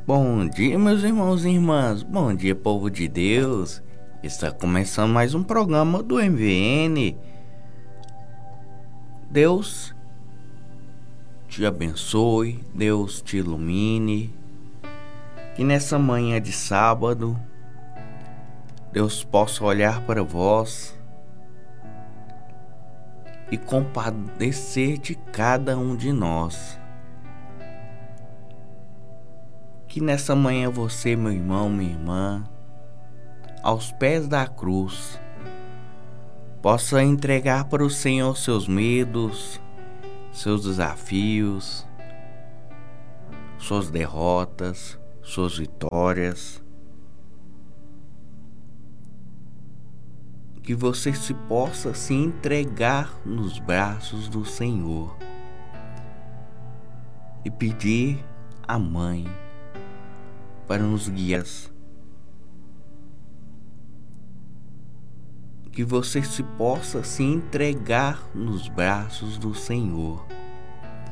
Bom dia, meus irmãos e irmãs. Bom dia, povo de Deus. Está começando mais um programa do MVN. Deus te abençoe, Deus te ilumine. Que nessa manhã de sábado, Deus possa olhar para vós e compadecer de cada um de nós. Que nessa manhã você, meu irmão, minha irmã, aos pés da cruz, possa entregar para o Senhor seus medos, seus desafios, suas derrotas, suas vitórias. Que você possa se entregar nos braços do Senhor e pedir à Mãe para nos guiar. Que você possa se entregar nos braços do Senhor